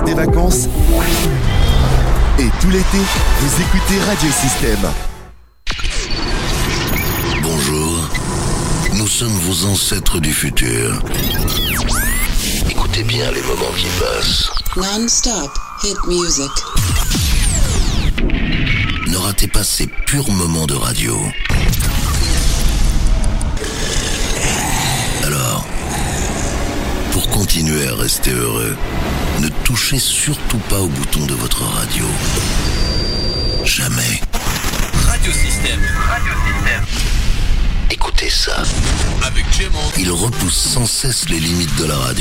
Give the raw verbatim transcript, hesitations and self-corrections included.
des vacances et tout l'été, vous écoutez Radio Système. Bonjour, nous sommes vos ancêtres du futur. Écoutez bien les moments qui passent. Non-stop hit music. Ne ratez pas ces purs moments de radio. Alors, pour continuer à rester heureux, ne touchez surtout pas au bouton de votre radio. Jamais. Radio Système. Radio Système. Écoutez ça. Avec Clément. Il repousse sans cesse les limites de la radio.